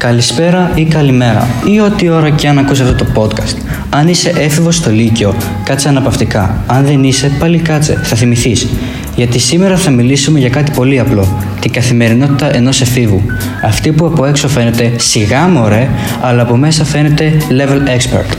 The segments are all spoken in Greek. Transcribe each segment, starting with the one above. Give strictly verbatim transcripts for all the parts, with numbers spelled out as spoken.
Καλησπέρα ή καλημέρα ή ό,τι ώρα και αν ακούς αυτό το podcast. Αν είσαι έφηβος στο Λύκειο, κάτσε αναπαυτικά. Αν δεν είσαι, πάλι κάτσε, θα θυμηθείς. Γιατί σήμερα θα μιλήσουμε για κάτι πολύ απλό. Την καθημερινότητα ενός εφήβου. Αυτή που από έξω φαίνεται σιγά μωρέ, αλλά από μέσα φαίνεται level expert.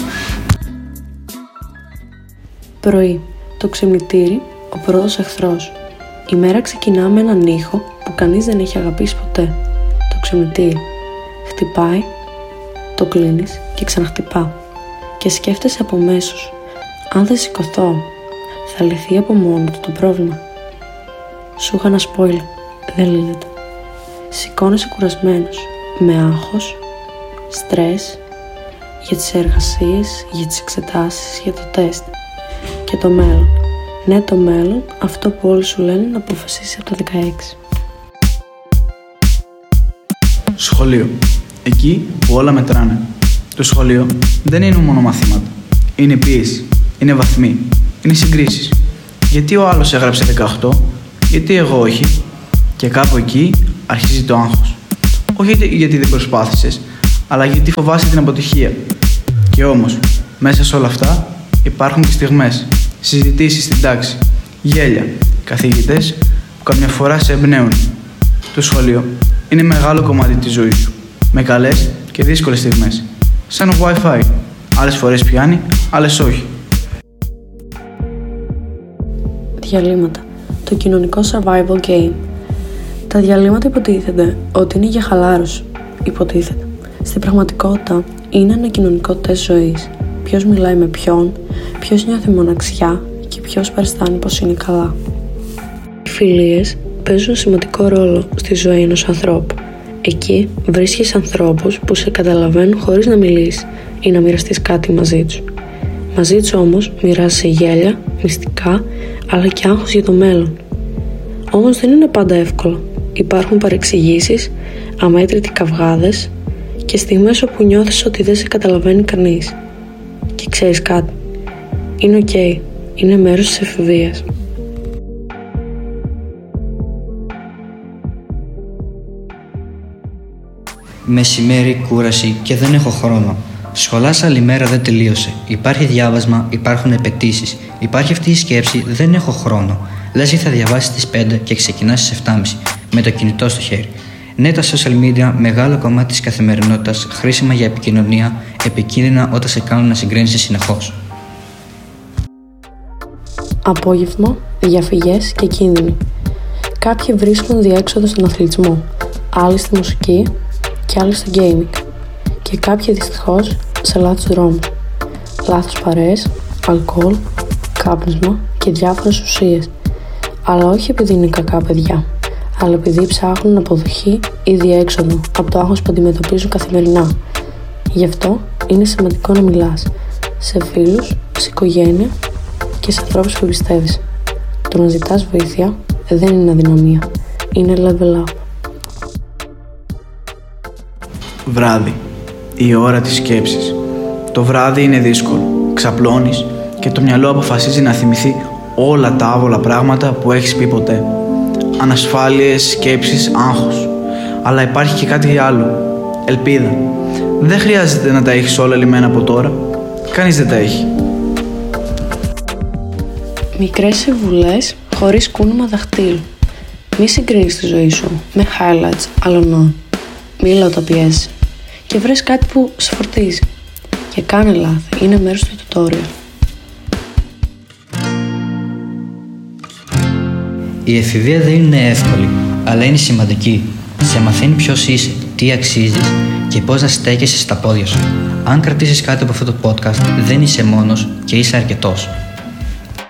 Πρωί. Το ξυπνητήρι, ο πρώτος εχθρός. Η μέρα ξεκινά με έναν ήχο που κανείς δεν έχει αγαπήσει ποτέ. Το ξυπνητήρι. Χτυπάει, το κλείνεις και ξαναχτυπά. Και σκέφτεσαι από μέσος. Αν δεν σηκωθώ, θα λυθεί από μόνο του το πρόβλημα. Σου είχα ένα spoiler. Δεν λύνεται. Σηκώνεσαι κουρασμένος, με άγχος, στρες, για τις εργασίες, για τις εξετάσεις, για το τεστ. Και το μέλλον. Ναι, το μέλλον, αυτό που όλοι σου λένε να αποφασίσεις από τα δεκαέξι. Σχολείο. Εκεί που όλα μετράνε. Το σχολείο δεν είναι μόνο μαθήματα. Είναι πίεση, είναι βαθμοί, είναι συγκρίσεις. Γιατί ο άλλος έγραψε δεκαοκτώ, γιατί εγώ όχι. Και κάπου εκεί αρχίζει το άγχος. Όχι γιατί δεν προσπάθησες, αλλά γιατί φοβάσαι την αποτυχία. Και όμως, μέσα σε όλα αυτά υπάρχουν και στιγμές, συζητήσεις στην τάξη, γέλια, καθηγητές που καμιά φορά σε εμπνέουν. Το σχολείο είναι μεγάλο κομμάτι της ζωής σου, με καλές και δύσκολες στιγμές. Σαν Wi-Fi. Άλλες φορές πιάνει, άλλες όχι. Διαλύματα. Το κοινωνικό survival game. Τα διαλύματα υποτίθεται ότι είναι για χαλάρωση. Υποτίθεται. Στην πραγματικότητα είναι ένα κοινωνικό τεστ ζωής. Ποιος μιλάει με ποιον, ποιος νιώθει μοναξιά και ποιος παριστάνει πως είναι καλά. Οι φιλίες παίζουν σημαντικό ρόλο στη ζωή ενός ανθρώπου. Εκεί βρίσκεις ανθρώπους που σε καταλαβαίνουν χωρίς να μιλήσεις ή να μοιραστείς κάτι μαζί τους. Μαζί τους όμως μοιράζεσαι γέλια, μυστικά, αλλά και άγχος για το μέλλον. Όμως δεν είναι πάντα εύκολο. Υπάρχουν παρεξηγήσεις, αμέτρητοι καυγάδες και στιγμές όπου νιώθεις ότι δεν σε καταλαβαίνει κανείς. Και ξέρεις κάτι, είναι οκ, okay. Είναι μέρος της εφηβείας. Μεσημέρι, κούραση και δεν έχω χρόνο. Σχολάς άλλη μέρα δεν τελείωσε. Υπάρχει διάβασμα, υπάρχουν απαιτήσεις. Υπάρχει αυτή η σκέψη, δεν έχω χρόνο. Λες ότι θα διαβάσεις στις πέντε και ξεκινάς στις επτά και μισή με το κινητό στο χέρι. Ναι, τα social media, μεγάλο κομμάτι της καθημερινότητας, χρήσιμα για επικοινωνία, επικίνδυνα όταν σε κάνουν να συγκρίνεσαι συνεχώς. Απόγευμα, διαφυγές και κίνδυνοι. Κάποιοι βρίσκουν διέξοδο στον αθλητισμό, άλλοι στη μουσική και άλλοι στο gaming. Και κάποιοι δυστυχώς σε λάθος δρόμους. Λάθος παρέες, αλκοόλ, κάπνισμα και διάφορες ουσίες. Αλλά όχι επειδή είναι κακά παιδιά, αλλά επειδή ψάχνουν αποδοχή ή διέξοδο από το άγχος που αντιμετωπίζουν καθημερινά. Γι' αυτό είναι σημαντικό να μιλάς σε φίλους, σε οικογένεια και σε ανθρώπους που πιστεύεις. Το να ζητάς βοήθεια δεν είναι αδυναμία, είναι level up. Βράδυ. Η ώρα της σκέψης. Το βράδυ είναι δύσκολο. Ξαπλώνεις και το μυαλό αποφασίζει να θυμηθεί όλα τα άβολα πράγματα που έχεις πει ποτέ. Ανασφάλειες, σκέψεις, άγχος. Αλλά υπάρχει και κάτι άλλο. Ελπίδα. Δεν χρειάζεται να τα έχεις όλα λυμμένα από τώρα. Κανείς δεν τα έχει. Μικρές συμβουλές χωρίς κούνημα δαχτύλου. Μη συγκρίνεις τη ζωή σου με highlights αλλωνών. Μη λαοταπιέζεσαι. Και βρες κάτι που σε φορτίζει. Και κάνε λάθη. Είναι μέρος του tutorial. Η εφηβεία δεν είναι εύκολη, αλλά είναι σημαντική. Σε μαθαίνει ποιος είσαι, τι αξίζεις και πώς να στέκεσαι στα πόδια σου. Αν κρατήσεις κάτι από αυτό το podcast, δεν είσαι μόνος και είσαι αρκετός.